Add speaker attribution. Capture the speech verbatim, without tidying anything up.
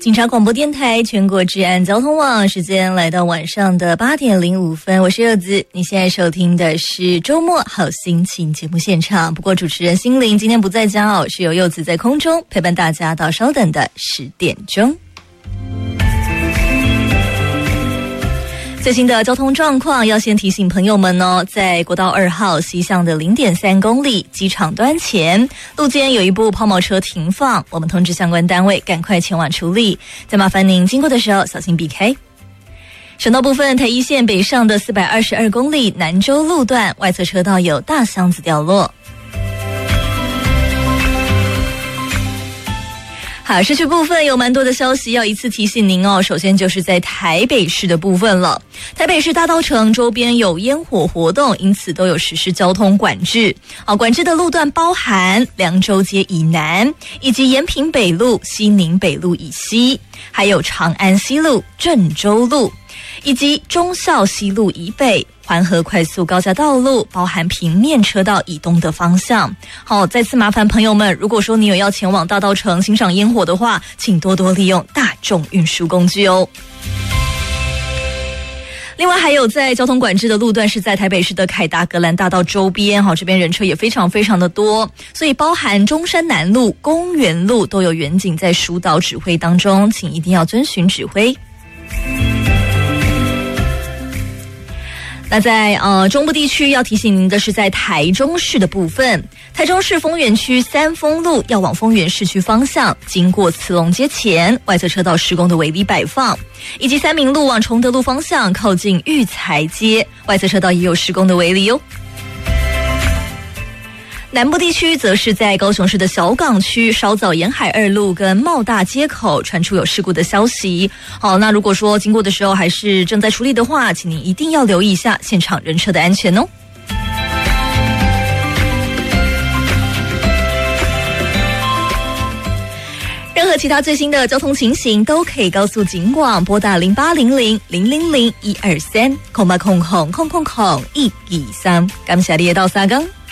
Speaker 1: 警察广播电台全国治安交通网，时间来到晚上的八点零五分，我是柚子。你现在收听的是周末好心情节目现场，不过主持人心灵今天不在家哦，是由柚子在空中陪伴大家到稍等的十点钟。最新的交通状况要先提醒朋友们哦，在国道二号西向的 零点三公里机场端前路肩有一部抛锚车停放，我们通知相关单位赶快前往处理，再麻烦您经过的时候小心避开。省道部分，台一线北上的四百二十二公里南州路段外侧车道有大箱子掉落。好，市区部分有蛮多的消息要一次提醒您哦。首先就是在台北市的部分了，台北市大稻埕周边有烟火活动，因此都有实施交通管制。好，管制的路段包含凉州街以南，以及延平北路、西宁北路以西，还有长安西路、郑州路，以及忠孝西路以北。环河快速高架道路包含平面车道以东的方向。好，再次麻烦朋友们，如果说你有要前往大稻埕欣赏烟火的话，请多多利用大众运输工具哦。另外还有在交通管制的路段是在台北市的凯达格兰大道周边，好，这边人车也非常非常的多，所以包含中山南路、公园路都有员警在疏导指挥当中，请一定要遵循指挥。那在呃中部地区要提醒您的是，在台中市的部分，台中市丰原区三丰路要往丰原市区方向，经过慈龙街前外侧车道施工的围篱摆放，以及三民路往崇德路方向靠近育才街外侧车道也有施工的围篱哦。南部地区则是在高雄市的小港区，稍早沿海二路跟茂大街口传出有事故的消息。好，那如果说经过的时候还是正在处理的话，请您一定要留意一下现场人车的安全哦。任何其他最新的交通情形都可以告诉警广，拨打零八零零零零零一二三空八空空空空空一二三，感谢你的到三更。